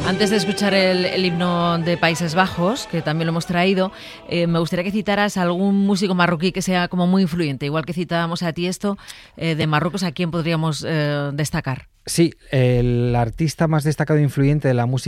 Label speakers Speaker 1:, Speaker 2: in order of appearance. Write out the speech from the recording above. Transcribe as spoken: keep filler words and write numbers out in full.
Speaker 1: Antes de escuchar el, el himno de Países Bajos, que también lo hemos traído, eh, me gustaría que citaras a algún músico marroquí que sea como muy influyente. Igual que citábamos a Tiesto, eh, de Marruecos, ¿a quién podríamos eh, destacar?
Speaker 2: Sí, el artista más destacado e influyente de la música